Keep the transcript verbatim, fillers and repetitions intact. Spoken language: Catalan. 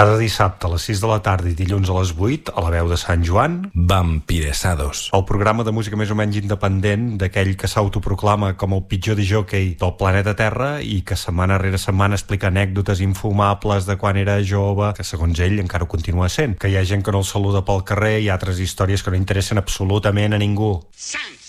Cada dissabte a les sis de la tarda i dilluns a les vuit, a la veu de Sant Joan, Vampiresados, el programa de música més o menys independent d'aquell que s'autoproclama com el pitjor discjòquei del planeta Terra i que setmana rere setmana explica anècdotes infumables de quan era jove, que segons ell encara ho continua sent, que hi ha gent que no el saluda pel carrer i altres històries que no interessen absolutament a ningú. Sant